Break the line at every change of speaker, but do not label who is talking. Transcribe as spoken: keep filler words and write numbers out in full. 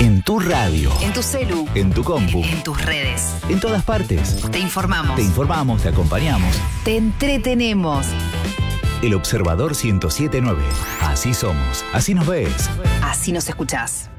En tu radio.
En tu celu.
En tu compu.
En tus redes.
En todas partes.
Te informamos.
Te informamos, te acompañamos.
Te entretenemos.
El Observador ciento siete punto nueve. Así somos. Así nos ves.
Así nos escuchás.